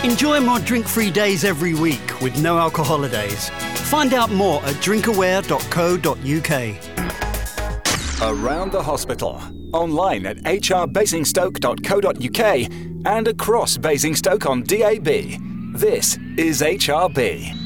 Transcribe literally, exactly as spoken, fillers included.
Enjoy more drink-free days every week with no alcohol holidays. Find out more at drinkaware dot co dot uk. Around the hospital. Online at h r basingstoke dot co dot uk and across Basingstoke on D A B. This is H R B.